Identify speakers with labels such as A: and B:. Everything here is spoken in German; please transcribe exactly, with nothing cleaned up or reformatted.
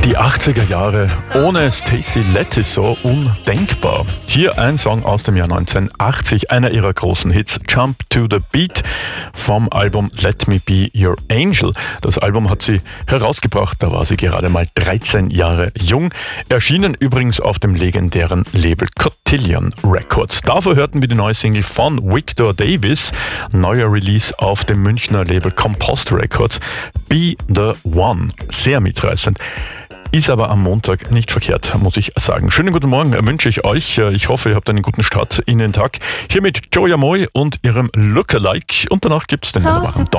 A: Die achtziger Jahre ohne Stacey Letty so undenkbar. Hier ein Song aus dem Jahr neunzehnhundertachtzig, einer ihrer großen Hits, Jump to the Beat vom Album Let Me Be Your Angel. Das Album hat sie herausgebracht, da war sie gerade mal dreizehn Jahre jung. Erschienen übrigens auf dem legendären Label Cotillion Records. Davor hörten wir die neue Single von Victor Davis, neuer Release auf dem Münchner Label Compost Records, Be the One. Sehr mitreißend. Ist aber am Montag nicht verkehrt, muss ich sagen. Schönen guten Morgen wünsche ich euch. Ich hoffe, ihr habt einen guten Start in den Tag. Hier mit Joey Amoy und ihrem Lookalike. Und danach gibt es den wunderbaren